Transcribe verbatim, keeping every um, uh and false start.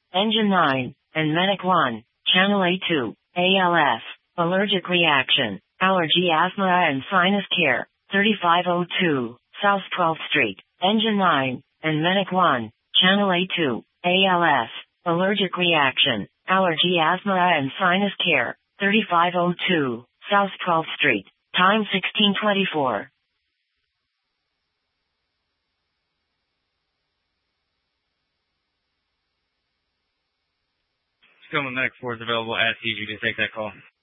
Engine nine, and Medic one, Channel A two, A L S, allergic reaction, allergy, asthma and sinus care, thirty-five oh two, South twelfth Street, Engine nine, and Medic one, Channel A two, A L S, allergic reaction, allergy, asthma and sinus care, thirty-five oh two, South twelfth Street, time sixteen twenty-four. Still, the Medic four is available at C G to take that call.